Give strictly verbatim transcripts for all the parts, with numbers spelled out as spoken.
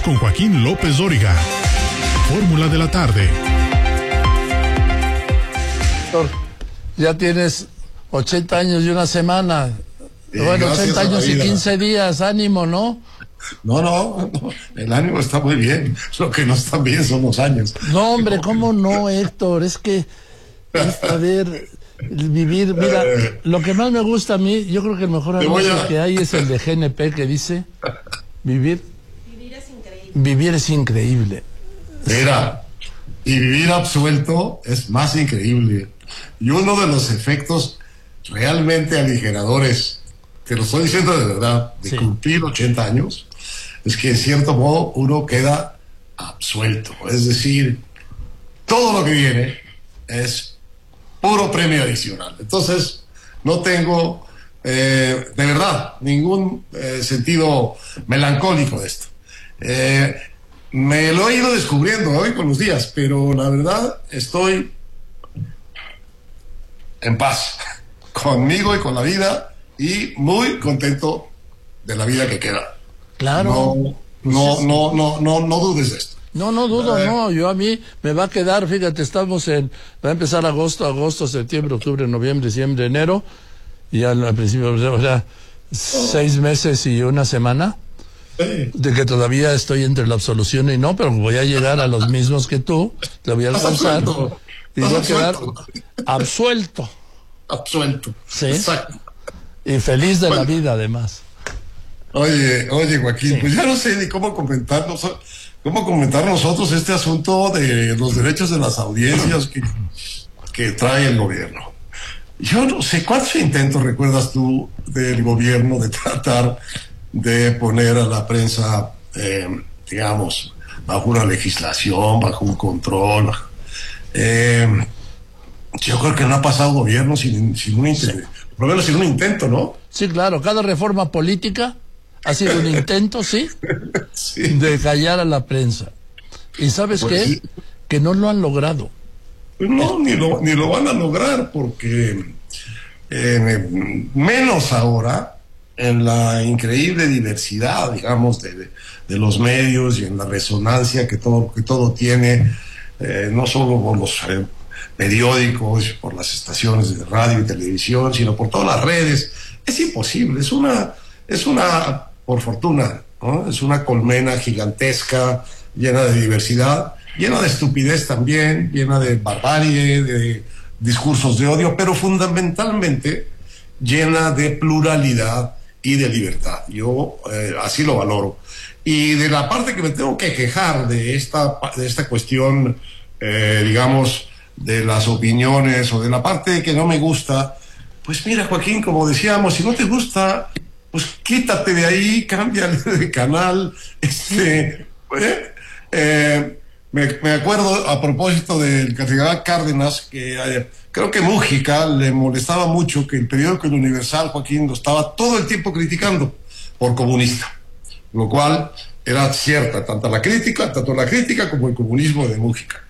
con Joaquín López Dóriga. Fórmula de la tarde. Ya tienes ochenta años y una semana. Sí, bueno, ochenta años y quince días, ánimo, ¿no? No, no, no, el ánimo está muy bien. Lo que no está bien son los años. No, hombre, ¿cómo no, Héctor? Es que, es, a ver, vivir, mira, lo que más me gusta a mí, yo creo que el mejor anuncio a... que hay es el de G N P que dice, vivir, vivir es increíble. Vivir es increíble. Mira, y vivir absuelto es más increíble. Y uno de los efectos realmente aligeradores, te lo estoy diciendo de verdad, de sí. cumplir ochenta años, es que en cierto modo uno queda absuelto. Es decir, todo lo que viene es puro premio adicional. Entonces, no tengo, eh, de verdad, ningún eh, sentido melancólico de esto. Eh, me lo he ido descubriendo hoy con los días, pero la verdad estoy en paz conmigo y con la vida y muy contento de la vida que queda. Claro. No, no, no, no, no, no dudes de esto. No, no dudo, eh, no, yo a mí me va a quedar, fíjate, estamos en, va a empezar agosto, agosto, septiembre, octubre, noviembre, diciembre, enero, y al, al principio, o sea, seis meses y una semana, sí. de que todavía estoy entre la absolución y no, pero voy a llegar a los mismos que tú, te voy a alcanzar, y voy a quedar absuelto. Absuelto. Sí. Exacto. Y feliz de bueno. la vida, además. Oye, oye, Joaquín, sí. pues ya no sé ni cómo comentarnos, cómo comentar nosotros este asunto de los derechos de las audiencias que, que trae el gobierno. Yo no sé, ¿cuántos intentos recuerdas tú del gobierno de tratar de poner a la prensa, eh, digamos, bajo una legislación, bajo un control? Eh, yo creo que no ha pasado gobierno sin, sin un intento, por lo menos sin un intento, ¿no? Sí, claro, cada reforma política ha sido un intento, ¿sí? sí. de callar a la prensa. ¿Y sabes pues qué? Sí. Que no lo han logrado. Pues no, ni lo, ni lo van a lograr, porque eh, menos ahora, en la increíble diversidad, digamos, de, de, de los medios y en la resonancia que todo, que todo tiene, eh, no solo por los eh, periódicos, por las estaciones de radio y televisión, sino por todas las redes. Es imposible, es una, es una, por fortuna, ¿no? Es una colmena gigantesca, llena de diversidad, llena de estupidez también, llena de barbarie, de discursos de odio, pero fundamentalmente llena de pluralidad y de libertad. Yo eh, así lo valoro. Y de la parte que me tengo que quejar de esta, de esta cuestión, eh, digamos, de las opiniones o de la parte que no me gusta, pues mira, Joaquín, como decíamos, si no te gusta, pues quítate de ahí, cámbiale de canal. Este, ¿eh? Eh, me, me acuerdo a propósito del cardenal Cárdenas, que eh, creo que Mújica le molestaba mucho que el periódico El Universal, Joaquín, lo estaba todo el tiempo criticando por comunista, lo cual era cierta, tanto la crítica, tanto la crítica como el comunismo de Mújica.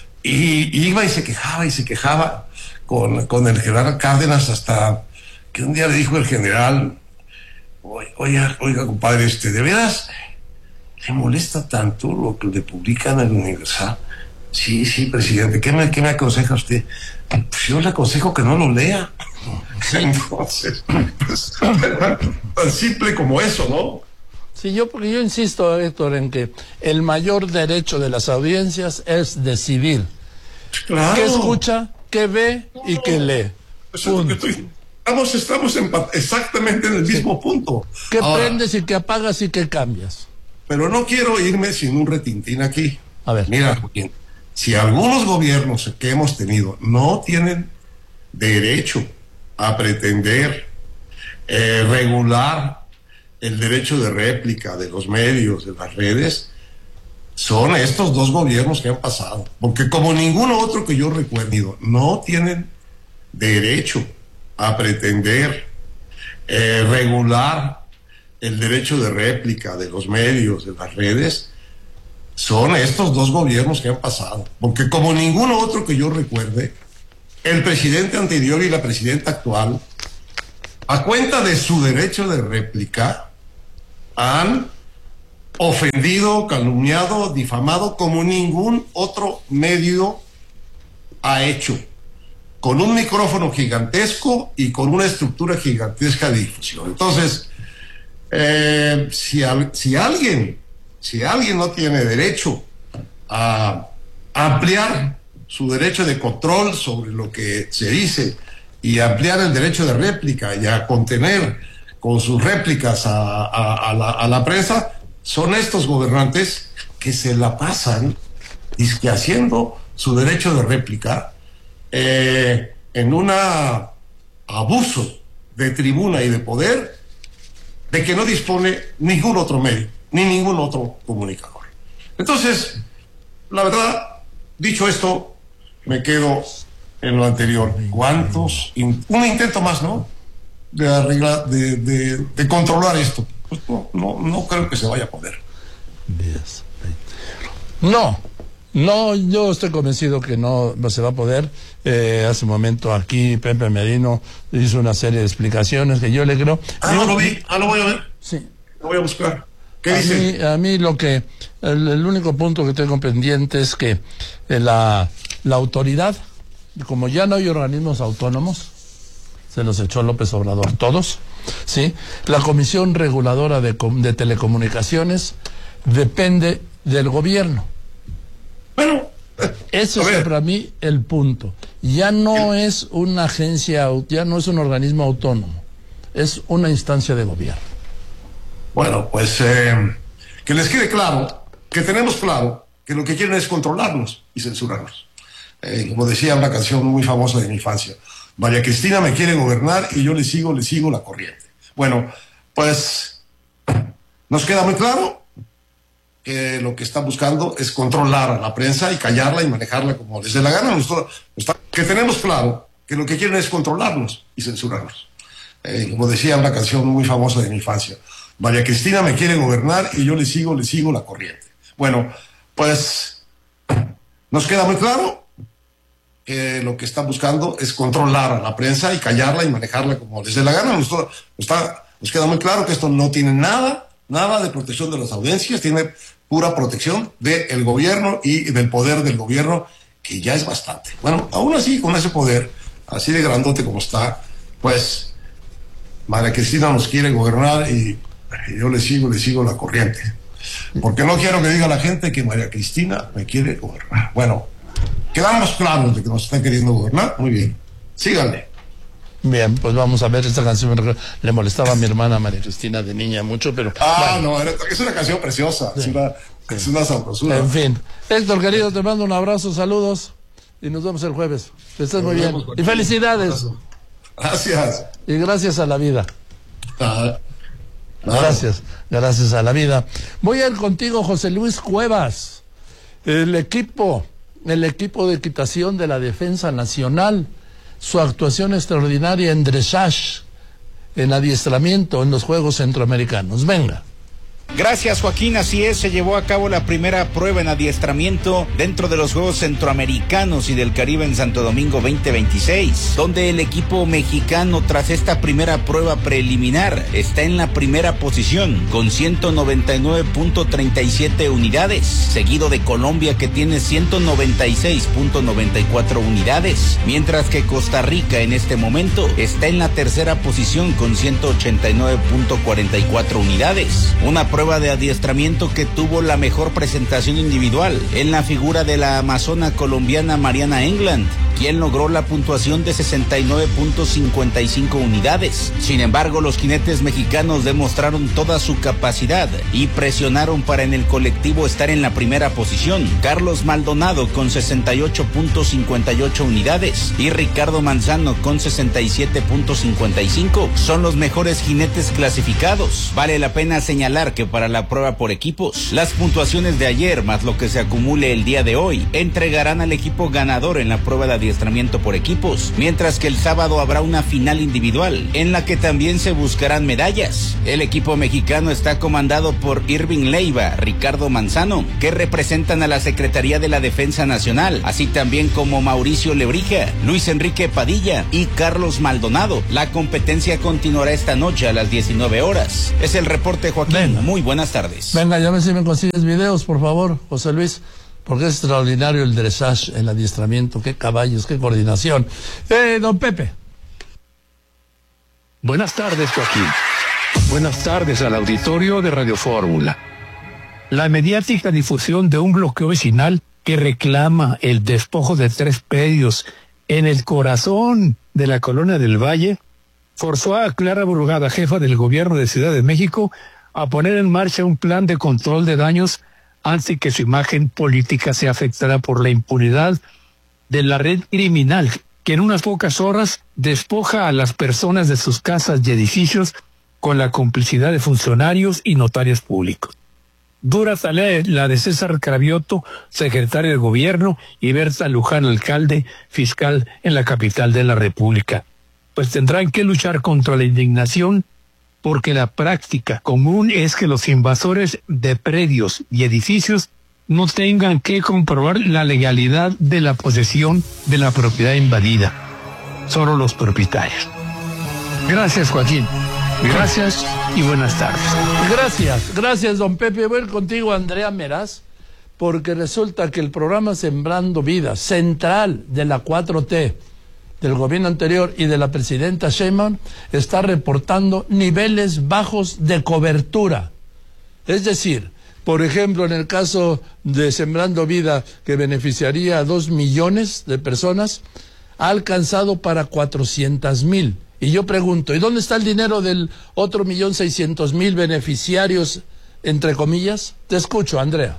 Y, y iba y se quejaba y se quejaba con, con el general Cárdenas, hasta que un día le dijo el general: oiga, oiga, compadre, este, ¿de veras le molesta tanto lo que le publican en el Universal? Sí, sí, presidente, ¿qué me, qué me aconseja usted? Pues yo le aconsejo que no lo lea. Sí. Entonces, pues, tan simple como eso, ¿no? Sí, yo, porque yo insisto, Héctor, en que el mayor derecho de las audiencias es decidir. Claro. ¿Qué escucha, qué ve y qué lee? Eso es lo que estoy... Estamos, estamos en, exactamente en el mismo sí. punto. ¿Qué Ahora, prendes y qué apagas y qué cambias? Pero no quiero irme sin un retintín aquí. A ver. Mira, Joaquín, si algunos gobiernos que hemos tenido no tienen derecho a pretender eh, regular el derecho de réplica de los medios, de las redes, son estos dos gobiernos que han pasado. Porque como ninguno otro que yo recuerdo, no tienen derecho a pretender eh, regular el derecho de réplica de los medios, de las redes, son estos dos gobiernos que han pasado. Porque como ninguno otro que yo recuerde, el presidente anterior y la presidenta actual, a cuenta de su derecho de réplica, han ofendido, calumniado, difamado como ningún otro medio ha hecho, con un micrófono gigantesco y con una estructura gigantesca de difusión. Entonces, eh, si, al, si alguien, si alguien no tiene derecho a ampliar su derecho de control sobre lo que se dice y ampliar el derecho de réplica y a contener con sus réplicas a, a, a, la, a la prensa, son estos gobernantes que se la pasan dizque haciendo su derecho de réplica eh, en un abuso de tribuna y de poder de que no dispone ningún otro medio ni ningún otro comunicador. Entonces, la verdad, dicho esto, me quedo en lo anterior. ¿Cuántos? In, un intento más, ¿no? De arreglar, de, de, de controlar esto. Pues no, no, no creo que se vaya a poder. No, no, yo estoy convencido que no, no se va a poder. Eh, hace un momento aquí Pepe Merino hizo una serie de explicaciones que yo le creo. Ah, no lo vi, ah, lo voy a ver. Sí. Lo voy a buscar. ¿Qué a dice? Mí, a mí lo que, el, el único punto que tengo pendiente es que eh, la, la autoridad, como ya no hay organismos autónomos, se los echó López Obrador todos, ¿sí? La Comisión Reguladora de, de Telecomunicaciones depende del gobierno. Bueno, ese es para mí el punto. Ya no es una agencia, ya no es un organismo autónomo, es una instancia de gobierno. Bueno, pues eh, que les quede claro, que tenemos claro que lo que quieren es controlarnos y censurarnos. Eh, como decía una canción muy famosa de mi infancia, María Cristina me quiere gobernar y yo le sigo, le sigo la corriente. Bueno, pues nos queda muy claro que lo que están buscando es controlar a la prensa y callarla y manejarla como les dé la gana. Nosotros, que tenemos claro que lo que quieren es controlarnos y censurarnos. Eh, como decía una canción muy famosa de mi infancia, María Cristina me quiere gobernar y yo le sigo, le sigo la corriente. Bueno, pues nos queda muy claro que lo que están buscando es controlar a la prensa y callarla y manejarla como les dé la gana. Nosotros, está, nos queda muy claro que esto no tiene nada, nada de protección de las audiencias, tiene pura protección del gobierno y del poder del gobierno, que ya es bastante. Bueno, aún así, con ese poder, así de grandote como está, pues María Cristina nos quiere gobernar y yo le sigo, le sigo la corriente. Porque no quiero que diga la gente que María Cristina me quiere gobernar. Bueno, quedamos claros de que nos están queriendo gobernar. Muy bien, síganle. Bien, pues vamos a ver esta canción. Le molestaba a mi hermana María Cristina de niña mucho, pero... Ah, bueno. no, es una canción preciosa, sí. es, una, sí. es una sabrosura. En fin, Héctor querido, te mando un abrazo, saludos y nos vemos el jueves. Que estés muy bien. Y felicidades. Gracias. Y gracias a la vida. Ah, gracias, gracias a la vida. Voy a ir contigo, José Luis Cuevas. El equipo, el equipo de equitación de la Defensa Nacional, su actuación extraordinaria en dressage, en adiestramiento en los Juegos Centroamericanos. Venga. Gracias, Joaquín, así es, se llevó a cabo la primera prueba en adiestramiento dentro de los Juegos Centroamericanos y del Caribe en Santo Domingo veinte veintiséis, donde el equipo mexicano, tras esta primera prueba preliminar, está en la primera posición con ciento noventa y nueve punto treinta y siete unidades, seguido de Colombia, que tiene ciento noventa y seis punto noventa y cuatro unidades, mientras que Costa Rica en este momento está en la tercera posición con ciento ochenta y nueve punto cuarenta y cuatro unidades. Una prueba de adiestramiento que tuvo la mejor presentación individual en la figura de la amazona colombiana Mariana England, quien logró la puntuación de sesenta y nueve punto cincuenta y cinco unidades. Sin embargo, los jinetes mexicanos demostraron toda su capacidad y presionaron para en el colectivo estar en la primera posición. Carlos Maldonado con sesenta y ocho punto cincuenta y ocho unidades y Ricardo Manzano con sesenta y siete punto cincuenta y cinco son los mejores jinetes clasificados. Vale la pena señalar que para la prueba por equipos, las puntuaciones de ayer más lo que se acumule el día de hoy entregarán al equipo ganador en la prueba de adiestramiento por equipos, mientras que el sábado habrá una final individual, en la que también se buscarán medallas. El equipo mexicano está comandado por Irving Leiva, Ricardo Manzano, que representan a la Secretaría de la Defensa Nacional, así también como Mauricio Lebrija, Luis Enrique Padilla y Carlos Maldonado. La competencia continuará esta noche a las diecinueve horas. Es el reporte, Joaquín. Venga. Muy buenas tardes. Venga, ya me si me consigues videos, por favor, José Luis, porque es extraordinario el dressage, el adiestramiento, qué caballos, qué coordinación. Eh, don Pepe. Buenas tardes, Joaquín. Buenas tardes al auditorio de Radio Fórmula. La mediática difusión de un bloqueo vecinal que reclama el despojo de tres predios en el corazón de la Colonia del Valle forzó a Clara Brugada, jefa del gobierno de Ciudad de México, a poner en marcha un plan de control de daños antes que su imagen política sea afectada por la impunidad de la red criminal que en unas pocas horas despoja a las personas de sus casas y edificios con la complicidad de funcionarios y notarios públicos. Dura tarea la de César Cravioto, secretario de Gobierno, y Berta Luján, alcalde fiscal en la capital de la República, pues tendrán que luchar contra la indignación, porque la práctica común es que los invasores de predios y edificios no tengan que comprobar la legalidad de la posesión de la propiedad invadida, solo los propietarios. Gracias, Joaquín. Gracias y buenas tardes. Gracias, gracias, don Pepe. Voy a ir contigo, Andrea Meraz, porque resulta que el programa Sembrando Vida, central de la cuatro T, del gobierno anterior y de la presidenta Sheinbaum, está reportando niveles bajos de cobertura. Es decir, por ejemplo, en el caso de Sembrando Vida, que beneficiaría a dos millones de personas, ha alcanzado para cuatrocientos mil. Y yo pregunto, ¿y dónde está el dinero del otro millón seiscientos mil beneficiarios, entre comillas? Te escucho, Andrea.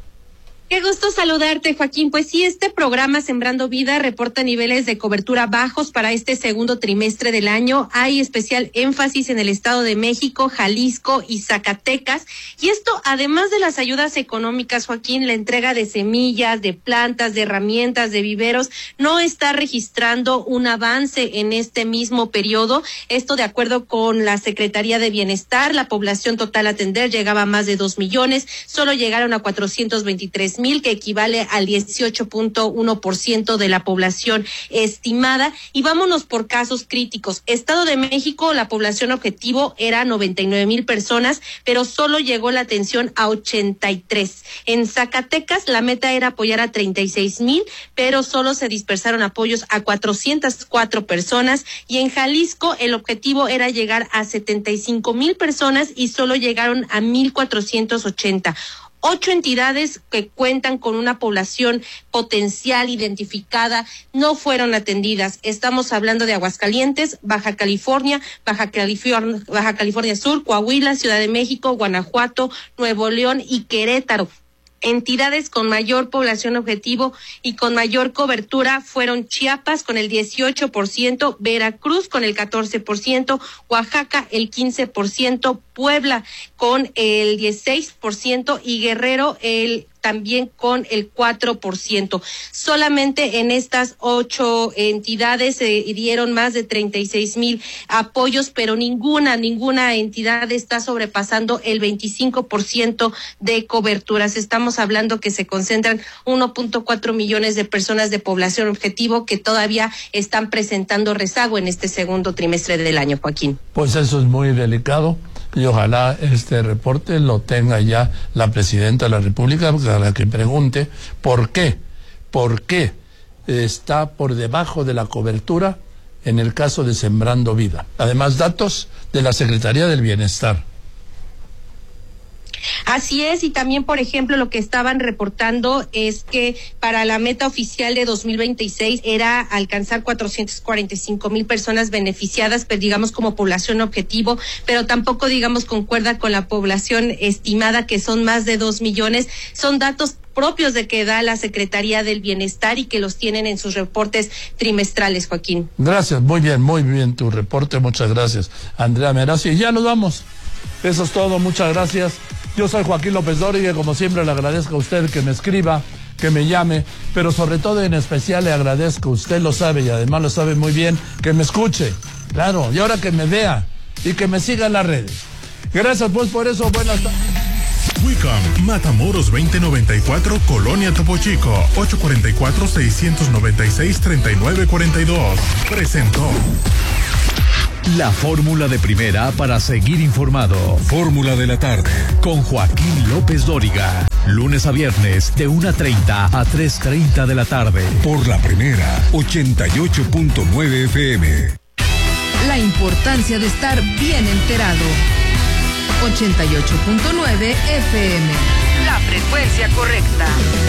Qué gusto saludarte, Joaquín. Pues sí, este programa Sembrando Vida reporta niveles de cobertura bajos para este segundo trimestre del año. Hay especial énfasis en el Estado de México, Jalisco y Zacatecas. Y esto, además de las ayudas económicas, Joaquín, la entrega de semillas, de plantas, de herramientas, de viveros, no está registrando un avance en este mismo periodo. Esto de acuerdo con la Secretaría de Bienestar. La población total a atender llegaba a más de dos millones. Solo llegaron a cuatrocientos veintitrés mil, que equivale al dieciocho punto uno por ciento de la población estimada. Y vámonos por casos críticos. Estado de México, la población objetivo era noventa y nueve mil personas, pero solo llegó la atención a ochenta y tres. En Zacatecas, la meta era apoyar a treinta y seis mil, pero solo se dispersaron apoyos a cuatrocientas cuatro personas. Y en Jalisco, el objetivo era llegar a setenta y cinco mil personas y solo llegaron a mil cuatrocientos ochenta. Ocho entidades que cuentan con una población potencial identificada no fueron atendidas. Estamos hablando de Aguascalientes, Baja California, Baja California, Baja California Sur, Coahuila, Ciudad de México, Guanajuato, Nuevo León y Querétaro. Entidades con mayor población objetivo y con mayor cobertura fueron Chiapas con el dieciocho por ciento, Veracruz con el catorce por ciento, Oaxaca el quince por ciento, Puebla con el dieciséis por ciento y Guerrero el también con el cuatro por ciento. Solamente en estas ocho entidades se dieron más de treinta y seis mil apoyos, pero ninguna, ninguna entidad está sobrepasando el veinticinco por ciento de coberturas. Estamos hablando que se concentran uno punto cuatro millones de personas de población objetivo que todavía están presentando rezago en este segundo trimestre del año, Joaquín. Pues eso es muy delicado. Y ojalá este reporte lo tenga ya la presidenta de la República, a la que pregunte por qué, por qué está por debajo de la cobertura en el caso de Sembrando Vida. Además, datos de la Secretaría del Bienestar. Así es, y también, por ejemplo, lo que estaban reportando es que para la meta oficial de dos mil veintiséis era alcanzar cuatrocientos cuarenta y cinco mil personas beneficiadas, pero digamos como población objetivo, pero tampoco, digamos, concuerda con la población estimada, que son más de dos millones. Son datos propios de que da la Secretaría del Bienestar y que los tienen en sus reportes trimestrales, Joaquín. Gracias, muy bien, muy bien tu reporte, muchas gracias, Andrea Meraz. Y ya nos vamos. Eso es todo, muchas gracias. Yo soy Joaquín López Dóriga y como siempre le agradezco a usted que me escriba, que me llame, pero sobre todo en especial le agradezco, usted lo sabe y además lo sabe muy bien, que me escuche, claro, y ahora que me vea y que me siga en las redes. Gracias pues por eso, buenas tardes. Wicom, Matamoros veinte noventa y cuatro, Colonia Topo Chico, ocho cuatro cuatro, seis nueve seis, tres nueve cuatro dos. Presentó la fórmula de primera para seguir informado. Fórmula de la tarde con Joaquín López Dóriga. Lunes a viernes de una treinta a tres treinta de la tarde. Por la primera, ochenta y ocho punto nueve F M. La importancia de estar bien enterado. ochenta y ocho punto nueve F M. La frecuencia correcta.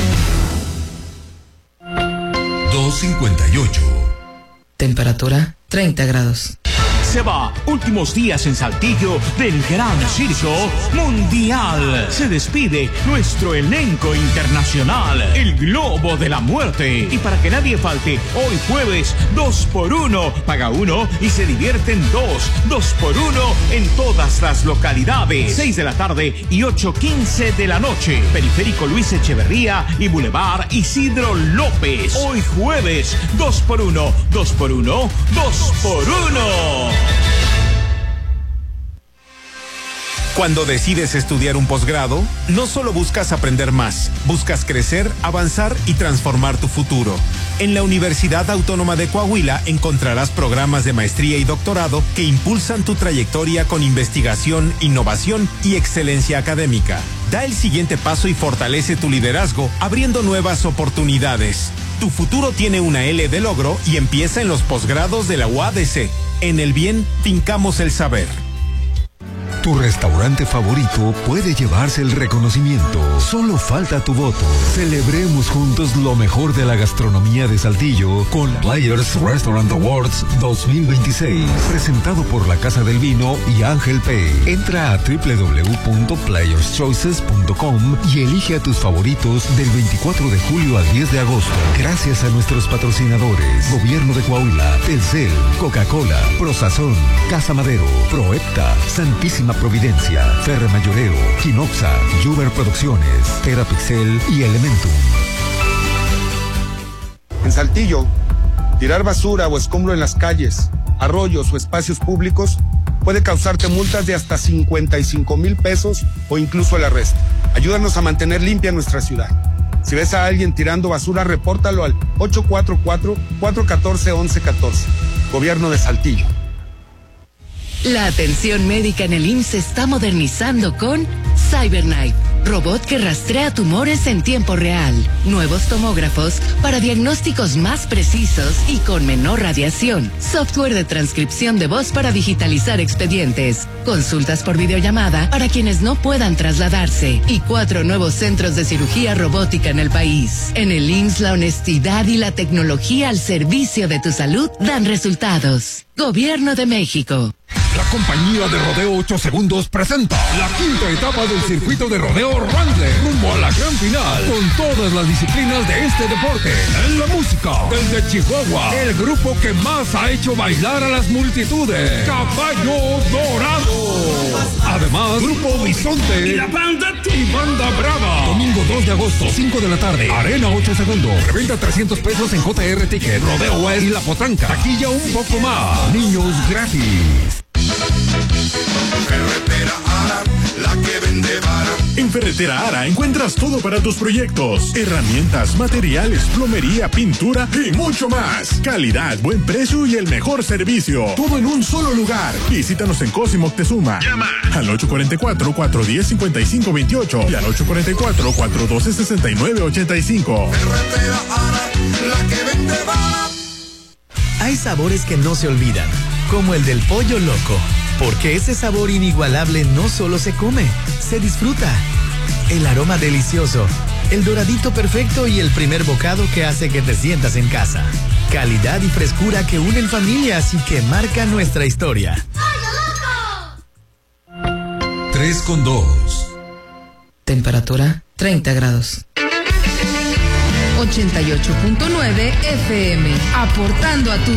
dos cincuenta y ocho. Temperatura treinta grados. Se va, últimos días en Saltillo del Gran Circo Mundial. Se despide nuestro elenco internacional, el Globo de la Muerte. Y para que nadie falte, hoy jueves, dos por uno. Paga uno y se divierten dos. Dos por uno en todas las localidades. Seis de la tarde y ocho quince de la noche. Periférico Luis Echeverría y Boulevard Isidro López. Hoy jueves, dos por uno. Dos por uno. Dos por uno. Cuando decides estudiar un posgrado, no solo buscas aprender más, buscas crecer, avanzar y transformar tu futuro. En la Universidad Autónoma de Coahuila encontrarás programas de maestría y doctorado que impulsan tu trayectoria con investigación, innovación y excelencia académica. Da el siguiente paso y fortalece tu liderazgo, abriendo nuevas oportunidades. Tu futuro tiene una L de logro y empieza en los posgrados de la U A D C. En el bien, fincamos el saber. Tu restaurante favorito puede llevarse el reconocimiento. Solo falta tu voto. Celebremos juntos lo mejor de la gastronomía de Saltillo con Players Restaurant Awards dos mil veintiséis. Presentado por la Casa del Vino y Ángel Pay. Entra a doble u doble u doble u punto players choices punto com y elige a tus favoritos del veinticuatro de julio al diez de agosto. Gracias a nuestros patrocinadores. Gobierno de Coahuila, Telcel, Coca-Cola, Prosazón, Casa Madero, Proepta, Santísima Providencia, Ferre Mayoreo, Quinoxa, Juber Producciones, Terapixel y Elementum. En Saltillo, tirar basura o escombro en las calles, arroyos o espacios públicos puede causarte multas de hasta cincuenta y cinco mil pesos o incluso el arresto. Ayúdanos a mantener limpia nuestra ciudad. Si ves a alguien tirando basura, repórtalo al ocho cuatro cuatro, cuatro uno cuatro, once catorce. Gobierno de Saltillo. La atención médica en el I M S S se está modernizando con CyberKnife, robot que rastrea tumores en tiempo real, nuevos tomógrafos para diagnósticos más precisos y con menor radiación, software de transcripción de voz para digitalizar expedientes, consultas por videollamada para quienes no puedan trasladarse y cuatro nuevos centros de cirugía robótica en el país. En el I M S S la honestidad y la tecnología al servicio de tu salud dan resultados. Gobierno de México. La compañía de rodeo ocho segundos presenta la quinta etapa del circuito de rodeo Wrangler, rumbo a la gran final, con todas las disciplinas de este deporte. En la música, desde Chihuahua, el grupo que más ha hecho bailar a las multitudes, Caballo Dorado. Además, Grupo Bisonte y la banda, y banda Brava. Domingo dos de agosto, cinco de la tarde, Arena ocho segundos. Reventa trescientos pesos en J R Ticket, Rodeo West y La Potranca. Taquilla un poco más. Niños gratis. Ferretera Ara, la que vende vara. En Ferretera Ara encuentras todo para tus proyectos: herramientas, materiales, plomería, pintura y mucho más. Calidad, buen precio y el mejor servicio. Todo en un solo lugar. Visítanos en Cosimo Moctezuma. Llama al ocho cuatro cuatro, cuatro uno cero, cinco cinco dos ocho y al ocho cuatro cuatro, cuatro uno dos, seis nueve ocho cinco. Ferretera Ara, la que vende vara. Hay sabores que no se olvidan, como el del pollo loco, porque ese sabor inigualable no solo se come, se disfruta. El aroma delicioso, el doradito perfecto y el primer bocado que hace que te sientas en casa. Calidad y frescura que unen familias y que marcan nuestra historia. ¡Pollo loco! tres con dos. Temperatura treinta grados. ochenta y ocho punto nueve F M, aportando a tu